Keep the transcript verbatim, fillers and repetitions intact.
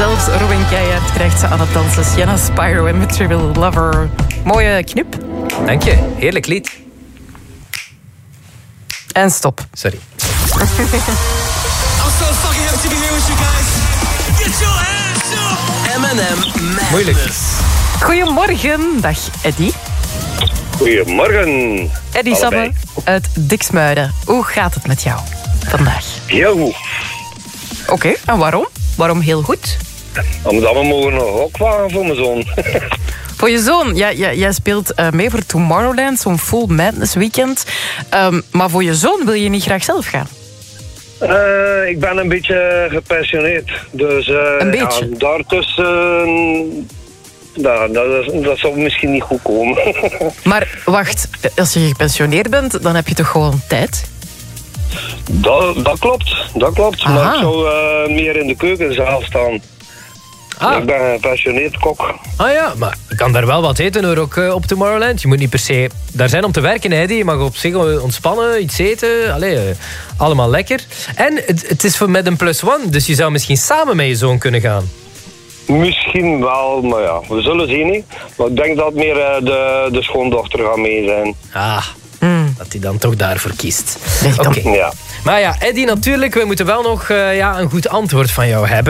Zelfs Robin Keijaard krijgt ze aan het dansen. Sienna Spyro en Material Lover. Mooie knip. Dank je, heerlijk lied. En stop. Sorry. I'm so fucking happy to be here with you guys. Get your hands up! M and M Madness. Moeilijk. Goedemorgen, dag Eddy. Goedemorgen. Eddy Sabbe uit Diksmuiden. Hoe gaat het met jou vandaag? Heel goed. Oké, okay, en waarom? Waarom heel goed? Omdat we mogen nog ook wagen voor mijn zoon. Voor je zoon, ja, ja, jij speelt uh, mee voor Tomorrowland, zo'n full madness weekend. Um, maar voor je zoon wil je niet graag zelf gaan? Uh, ik ben een beetje gepensioneerd. Dus uh, een beetje? Ja, daartussen... Uh, nou, dat, dat zal misschien niet goed komen. Maar wacht, als je gepensioneerd bent, dan heb je toch gewoon tijd? Dat, dat klopt, dat klopt. Aha. Maar ik zou uh, meer in de keukenzaal staan. Ah. Ik ben een gepassioneerd kok. Ah ja, maar je kan daar wel wat eten hoor, ook uh, op Tomorrowland. Je moet niet per se daar zijn om te werken, hè. Je mag op zich ontspannen, iets eten. Allee, uh, allemaal lekker. En het, het is voor met een plus one, dus je zou misschien samen met je zoon kunnen gaan. Misschien wel, maar ja, we zullen zien. Niet. Maar ik denk dat meer uh, de, de schoondochter gaat mee zijn. Ah, mm. dat hij dan toch daarvoor kiest. Nee, Oké. Ja. Maar ja, Eddy, natuurlijk, we moeten wel nog uh, ja, een goed antwoord van jou hebben.